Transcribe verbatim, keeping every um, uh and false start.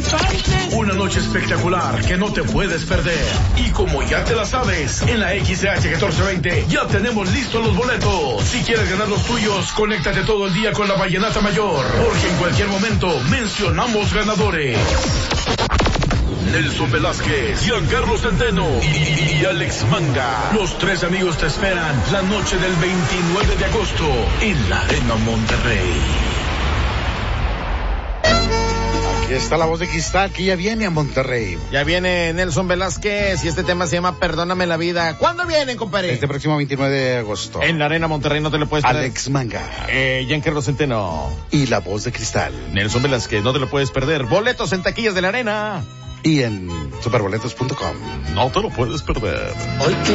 falte. Una noche espectacular que no te puedes perder. Y como ya te la sabes, en la X C H catorce veinte ya tenemos listos los boletos. Si quieres ganar los tuyos, conéctate todo el día con la Vallenata Mayor, porque en cualquier momento mencionamos ganadores. Nelson Velázquez, Giancarlo Centeno y, y Alex Manga. Los tres amigos te esperan la noche del veintinueve de agosto en la Arena Monterrey. Aquí está la voz de Cristal que ya viene a Monterrey. Ya viene Nelson Velázquez y este tema se llama Perdóname la vida. ¿Cuándo vienen, compadre? Este próximo veintinueve de agosto. En la Arena Monterrey, no te lo puedes perder. Alex Manga. Eh, Giancarlo Centeno. Y la voz de Cristal. Nelson Velázquez, no te lo puedes perder. Boletos en taquillas de la Arena. Y en superboletos punto com. No te lo puedes perder. Hoy